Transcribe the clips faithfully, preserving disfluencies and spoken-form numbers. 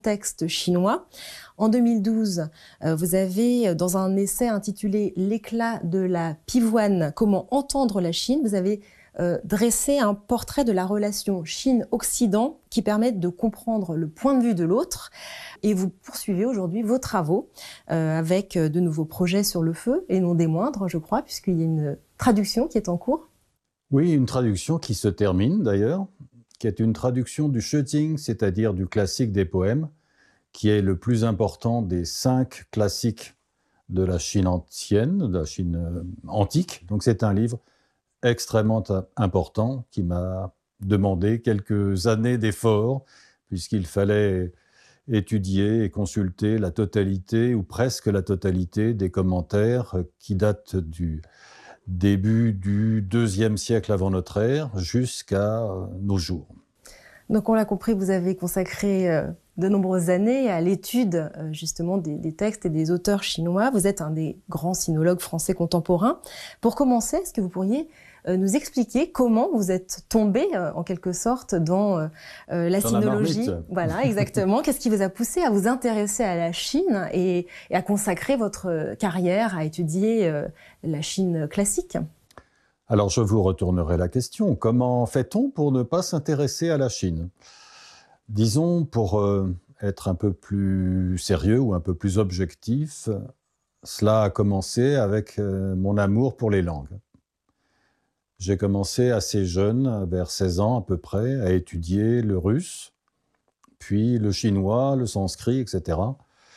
texte chinois. En deux mille douze, euh, vous avez, dans un essai intitulé « L'éclat de la pivoine, comment entendre la Chine », vous avez euh, dressé un portrait de la relation Chine-Occident qui permet de comprendre le point de vue de l'autre. Et vous poursuivez aujourd'hui vos travaux euh, avec de nouveaux projets sur le feu, et non des moindres, je crois, puisqu'il y a une traduction qui est en cours. Oui, une traduction qui se termine d'ailleurs, qui est une traduction du Shijing, c'est-à-dire du classique des poèmes, qui est le plus important des cinq classiques de la Chine ancienne, de la Chine antique. Donc c'est un livre extrêmement important qui m'a demandé quelques années d'efforts, puisqu'il fallait étudier et consulter la totalité, ou presque la totalité, des commentaires qui datent du début du deuxième siècle avant notre ère jusqu'à nos jours. Donc on l'a compris, vous avez consacré de nombreuses années à l'étude justement des, des textes et des auteurs chinois. Vous êtes un des grands sinologues français contemporains. Pour commencer, est-ce que vous pourriez nous expliquer comment vous êtes tombé en quelque sorte dans euh, la dans sinologie? La voilà, exactement. Qu'est-ce qui vous a poussé à vous intéresser à la Chine et, et à consacrer votre carrière à étudier euh, la Chine classique? Alors, je vous retournerai la question. Comment fait-on pour ne pas s'intéresser à la Chine? Disons, pour euh, être un peu plus sérieux ou un peu plus objectif, cela a commencé avec euh, mon amour pour les langues. J'ai commencé assez jeune, vers seize ans à peu près, à étudier le russe, puis le chinois, le sanskrit, et cetera.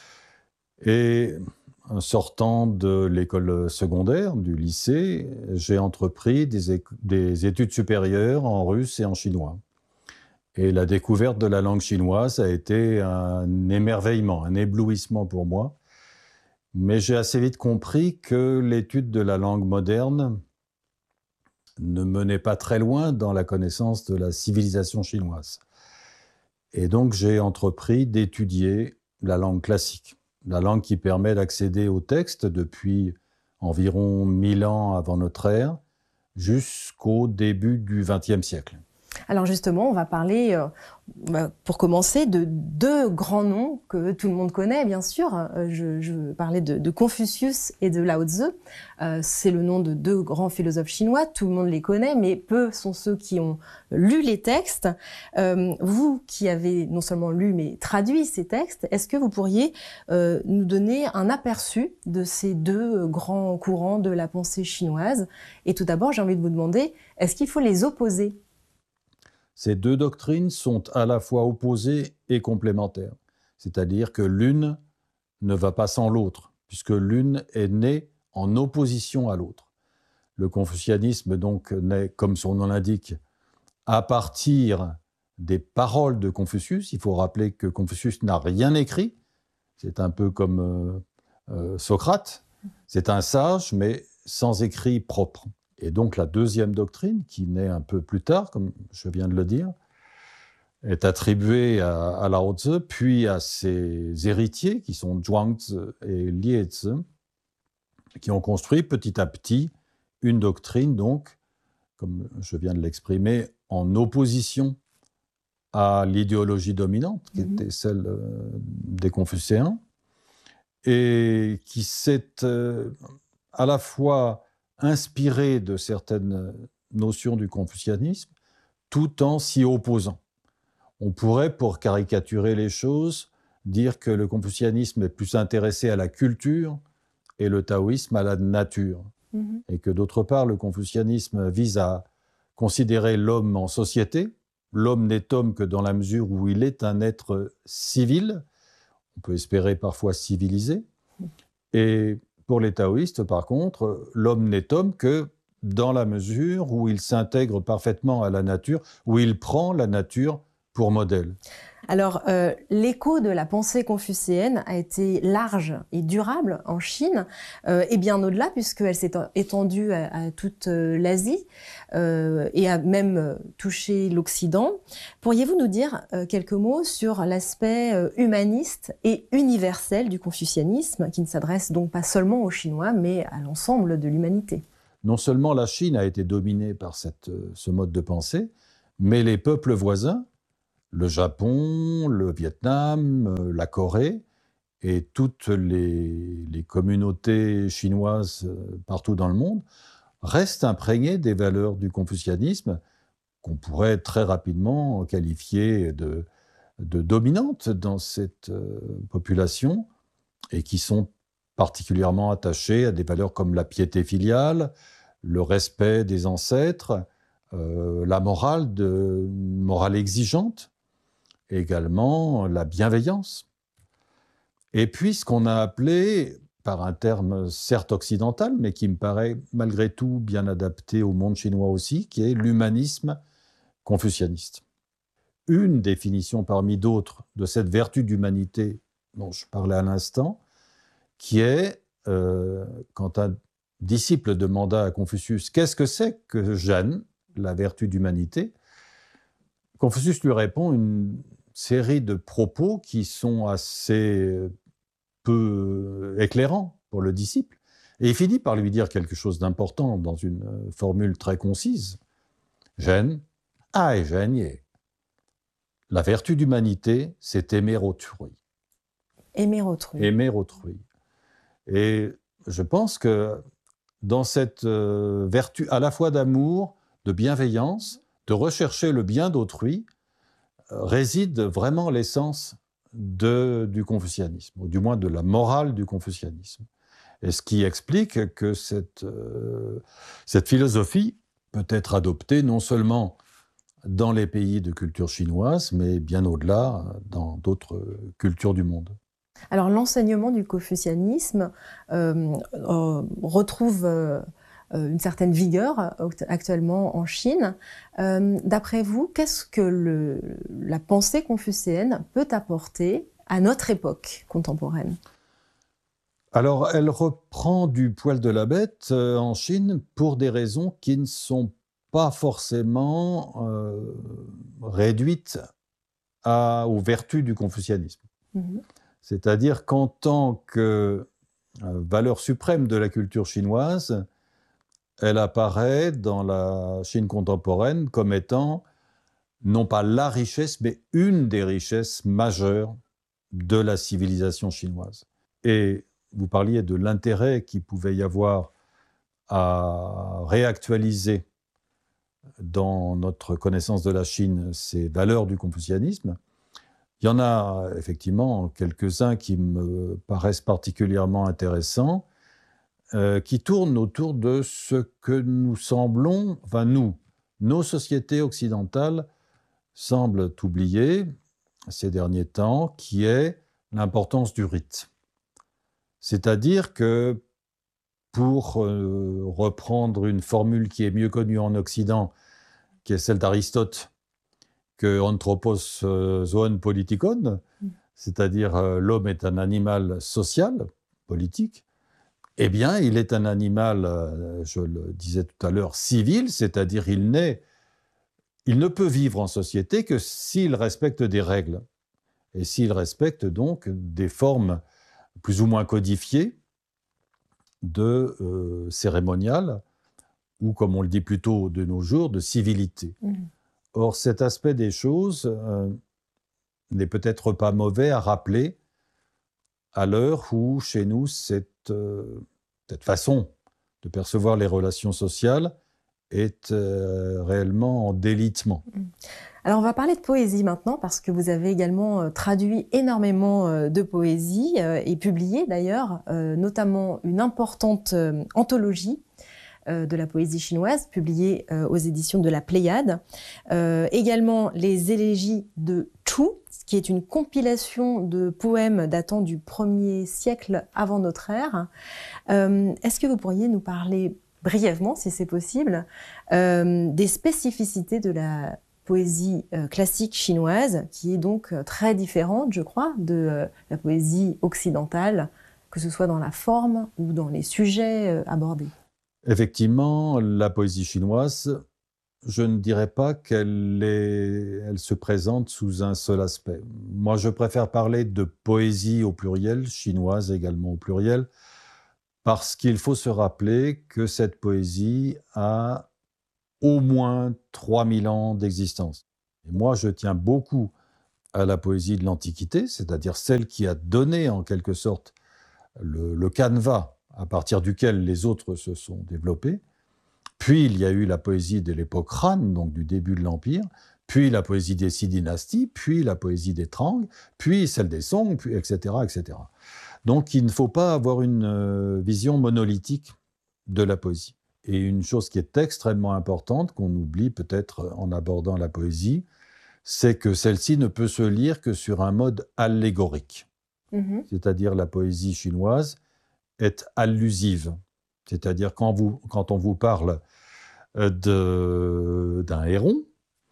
Et en sortant de l'école secondaire, du lycée, j'ai entrepris des, é- des études supérieures en russe et en chinois. Et la découverte de la langue chinoise a été un émerveillement, un éblouissement pour moi. Mais j'ai assez vite compris que l'étude de la langue moderne ne menait pas très loin dans la connaissance de la civilisation chinoise. Et donc j'ai entrepris d'étudier la langue classique. La langue qui permet d'accéder au texte depuis environ mille ans avant notre ère jusqu'au début du vingtième siècle. Alors justement, on va parler, euh, pour commencer, de deux grands noms que tout le monde connaît, bien sûr. Euh, je, je parlais de, de Confucius et de Lao Tzu. Euh, c'est le nom de deux grands philosophes chinois. Tout le monde les connaît, mais peu sont ceux qui ont lu les textes. Euh, vous qui avez non seulement lu, mais traduit ces textes, est-ce que vous pourriez euh, nous donner un aperçu de ces deux grands courants de la pensée chinoise? Et tout d'abord, j'ai envie de vous demander, est-ce qu'il faut les opposer? Ces deux doctrines sont à la fois opposées et complémentaires. C'est-à-dire que l'une ne va pas sans l'autre, puisque l'une est née en opposition à l'autre. Le confucianisme, donc, naît, comme son nom l'indique, à partir des paroles de Confucius. Il faut rappeler que Confucius n'a rien écrit. C'est un peu comme euh, euh, Socrate. C'est un sage, mais sans écrit propre. Et donc la deuxième doctrine, qui naît un peu plus tard, comme je viens de le dire, est attribuée à, à Lao Tzu, puis à ses héritiers, qui sont Zhuangzi et Liezi, qui ont construit petit à petit une doctrine, donc, comme je viens de l'exprimer, en opposition à l'idéologie dominante, qui mmh. était celle des Confucéens, et qui s'est euh, à la fois inspiré de certaines notions du confucianisme, tout en s'y opposant. On pourrait, pour caricaturer les choses, dire que le confucianisme est plus intéressé à la culture et le taoïsme à la nature. Mmh. Et que d'autre part, le confucianisme vise à considérer l'homme en société. L'homme n'est homme que dans la mesure où il est un être civil, on peut espérer parfois civilisé. Et pour les taoïstes, par contre, l'homme n'est homme que dans la mesure où il s'intègre parfaitement à la nature, où il prend la nature pour modèle. Alors, euh, l'écho de la pensée confucéenne a été large et durable en Chine, euh, et bien au-delà, puisqu'elle s'est étendue à, à toute euh, l'Asie euh, et a même euh, touché l'Occident. Pourriez-vous nous dire euh, quelques mots sur l'aspect euh, humaniste et universel du confucianisme, qui ne s'adresse donc pas seulement aux Chinois, mais à l'ensemble de l'humanité? Non seulement la Chine a été dominée par cette, ce mode de pensée, mais les peuples voisins le Japon, le Vietnam, euh, la Corée et toutes les, les communautés chinoises euh, partout dans le monde restent imprégnées des valeurs du confucianisme qu'on pourrait très rapidement qualifier de, de dominantes dans cette euh, population et qui sont particulièrement attachées à des valeurs comme la piété filiale, le respect des ancêtres, euh, la morale, de, morale exigeante, également la bienveillance. Et puis ce qu'on a appelé, par un terme certes occidental, mais qui me paraît malgré tout bien adapté au monde chinois aussi, qui est l'humanisme confucianiste. Une définition parmi d'autres de cette vertu d'humanité dont je parlais à l'instant, qui est, euh, quand un disciple demanda à Confucius « Qu'est-ce que c'est que Zhen, la vertu d'humanité ?» Confucius lui répond une série de propos qui sont assez peu éclairants pour le disciple, et il finit par lui dire quelque chose d'important dans une formule très concise. « Zhen, ai zhen ye ». La vertu d'humanité, c'est aimer autrui. Aimer autrui. Aimer autrui. Et je pense que dans cette euh, vertu à la fois d'amour, de bienveillance, de rechercher le bien d'autrui, euh, réside vraiment l'essence de, du confucianisme, ou du moins de la morale du confucianisme. Et ce qui explique que cette, euh, cette philosophie peut être adoptée non seulement dans les pays de culture chinoise, mais bien au-delà, dans d'autres cultures du monde. Alors l'enseignement du confucianisme euh, euh, retrouve euh, une certaine vigueur actuellement en Chine. Euh, D'après vous, qu'est-ce que le, la pensée confucéenne peut apporter à notre époque contemporaine? Alors, elle reprend du poil de la bête euh, en Chine pour des raisons qui ne sont pas forcément euh, réduites à, aux vertus du confucianisme. Mm-hmm. C'est-à-dire qu'en tant que euh, valeur suprême de la culture chinoise, elle apparaît dans la Chine contemporaine comme étant non pas la richesse, mais une des richesses majeures de la civilisation chinoise. Et vous parliez de l'intérêt qu'il pouvait y avoir à réactualiser dans notre connaissance de la Chine ces valeurs du confucianisme. Il y en a effectivement quelques-uns qui me paraissent particulièrement intéressants, euh, qui tournent autour de ce que nous semblons, enfin nous, nos sociétés occidentales semblent oublier ces derniers temps, qui est l'importance du rite. C'est-à-dire que, pour euh, reprendre une formule qui est mieux connue en Occident, qui est celle d'Aristote, que anthropos zoon politikon, c'est-à-dire euh, l'homme est un animal social, politique, eh bien, il est un animal, euh, je le disais tout à l'heure, civil, c'est-à-dire il n'est, il ne peut vivre en société que s'il respecte des règles, et s'il respecte donc des formes plus ou moins codifiées de euh, cérémonial, ou comme on le dit plutôt de nos jours, de civilité. Mmh. Or, cet aspect des choses euh, n'est peut-être pas mauvais à rappeler à l'heure où, chez nous, cette, euh, cette façon de percevoir les relations sociales est euh, réellement en délitement. Alors, on va parler de poésie maintenant, parce que vous avez également euh, traduit énormément euh, de poésie euh, et publié d'ailleurs, euh, notamment une importante euh, anthologie euh, de la poésie chinoise, publiée euh, aux éditions de la Pléiade. Euh, également les élégies de Chu, qui est une compilation de poèmes datant du premier siècle avant notre ère. Euh, Est-ce que vous pourriez nous parler brièvement, si c'est possible, euh, des spécificités de la poésie euh, classique chinoise, qui est donc euh, très différente, je crois, de euh, la poésie occidentale, que ce soit dans la forme ou dans les sujets euh, abordés? Effectivement, la poésie chinoise, je ne dirais pas qu'elle est, elle se présente sous un seul aspect. Moi, je préfère parler de poésie au pluriel, chinoise également au pluriel, parce qu'il faut se rappeler que cette poésie a au moins trois mille ans d'existence. Et moi, je tiens beaucoup à la poésie de l'Antiquité, c'est-à-dire celle qui a donné en quelque sorte le, le canevas à partir duquel les autres se sont développés. Puis il y a eu la poésie de l'époque Han, donc du début de l'Empire, puis la poésie des six dynasties, puis la poésie des Trang, puis celle des Song, puis et cetera, et cetera. Donc il ne faut pas avoir une euh, vision monolithique de la poésie. Et une chose qui est extrêmement importante, qu'on oublie peut-être en abordant la poésie, c'est que celle-ci ne peut se lire que sur un mode allégorique. Mmh. C'est-à-dire la poésie chinoise est allusive. C'est-à-dire quand, vous, quand on vous parle de, d'un héron,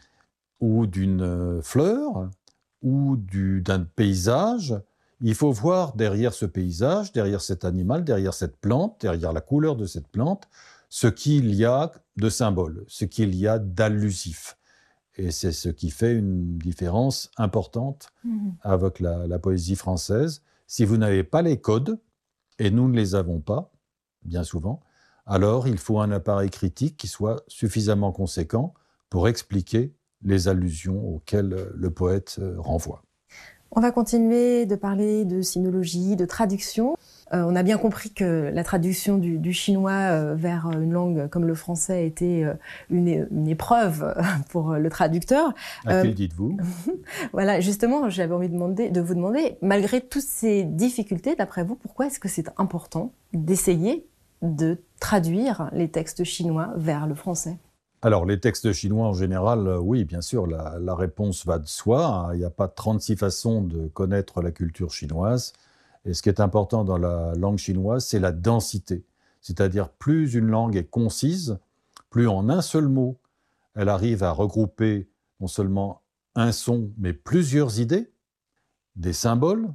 ou d'une fleur, ou du, d'un paysage, il faut voir derrière ce paysage, derrière cet animal, derrière cette plante, derrière la couleur de cette plante, ce qu'il y a de symbole, ce qu'il y a d'allusif. Et c'est ce qui fait une différence importante mmh. avec la, la poésie française. Si vous n'avez pas les codes, et nous ne les avons pas, bien souvent, alors il faut un appareil critique qui soit suffisamment conséquent pour expliquer les allusions auxquelles le poète renvoie. On va continuer de parler de sinologie, de traduction. Euh, on a bien compris que la traduction du, du chinois euh, vers une langue comme le français était euh, une, une épreuve pour le traducteur. À qui le dites-vous ? Voilà, justement, j'avais envie de, demander, de vous demander, malgré toutes ces difficultés, d'après vous, pourquoi est-ce que c'est important d'essayer de traduire les textes chinois vers le français ? Alors, les textes chinois, en général, oui, bien sûr, la, la réponse va de soi. Il n'y a pas trente-six façons de connaître la culture chinoise. Et ce qui est important dans la langue chinoise, c'est la densité. C'est-à-dire, plus une langue est concise, plus en un seul mot, elle arrive à regrouper non seulement un son, mais plusieurs idées, des symboles.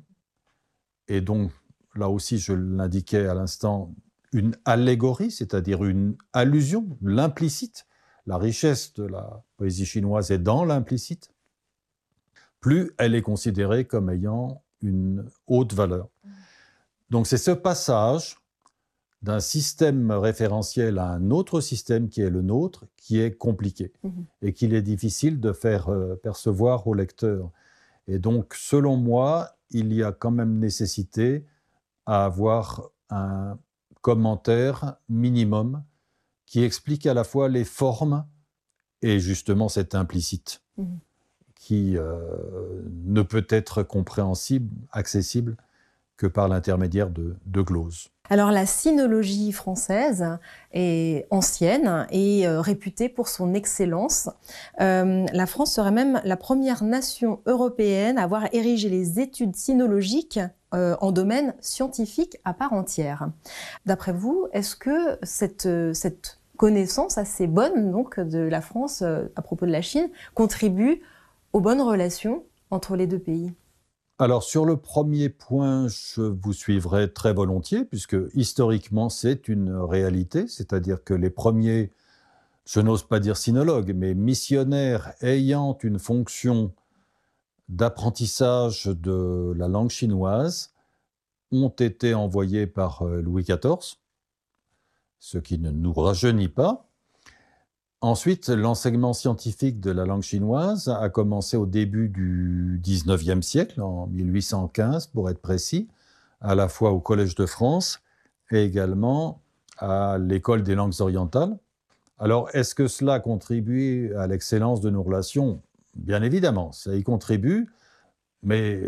Et donc, là aussi, je l'indiquais à l'instant, une allégorie, c'est-à-dire une allusion, l'implicite. La richesse de la poésie chinoise est dans l'implicite, plus elle est considérée comme ayant une haute valeur. Donc c'est ce passage d'un système référentiel à un autre système qui est le nôtre, qui est compliqué mmh. et qu'il est difficile de faire euh, percevoir au lecteur. Et donc, selon moi, il y a quand même nécessité à avoir un commentaire minimum qui explique à la fois les formes et justement cet implicite mmh. qui euh, ne peut être compréhensible, accessible que par l'intermédiaire de, de gloses. Alors la sinologie française est ancienne et euh, réputée pour son excellence. Euh, la France serait même la première nation européenne à avoir érigé les études sinologiques euh, en domaine scientifique à part entière. D'après vous, est-ce que cette, cette connaissance assez bonne donc, de la France euh, à propos de la Chine contribue aux bonnes relations entre les deux pays ? Alors, sur le premier point, je vous suivrai très volontiers, puisque historiquement, c'est une réalité, c'est-à-dire que les premiers, je n'ose pas dire sinologues, mais missionnaires ayant une fonction d'apprentissage de la langue chinoise ont été envoyés par Louis quatorze, ce qui ne nous rajeunit pas. Ensuite, l'enseignement scientifique de la langue chinoise a commencé au début du dix-neuvième siècle, en mille huit cent quinze pour être précis, à la fois au Collège de France et également à l'École des langues orientales. Alors, est-ce que cela contribue à l'excellence de nos relations ? Bien évidemment, ça y contribue, mais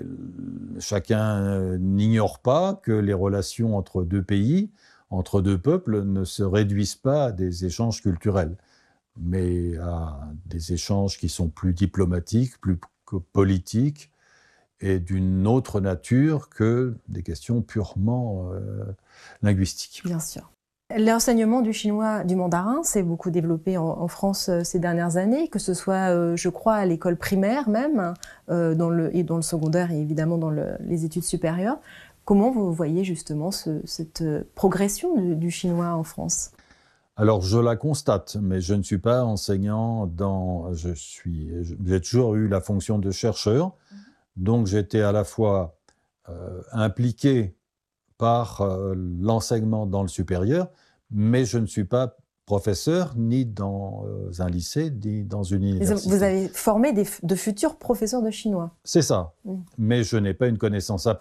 chacun n'ignore pas que les relations entre deux pays, entre deux peuples, ne se réduisent pas à des échanges culturels, mais à des échanges qui sont plus diplomatiques, plus politiques et d'une autre nature que des questions purement euh, linguistiques. Bien sûr. L'enseignement du chinois, du mandarin, s'est beaucoup développé en, en France euh, ces dernières années, que ce soit, euh, je crois, à l'école primaire même, euh, dans le, et dans le secondaire et évidemment dans le, les études supérieures. Comment vous voyez justement ce, cette progression du, du chinois en France ? Alors, je la constate, mais je ne suis pas enseignant dans... Je suis, j'ai toujours eu la fonction de chercheur, donc j'étais à la fois euh, impliqué par euh, l'enseignement dans le supérieur, mais je ne suis pas professeur, ni dans euh, un lycée, ni dans une université. Vous avez formé des, de futurs professeurs de chinois. C'est ça. Mm. Mais je n'ai pas une connaissance approfondie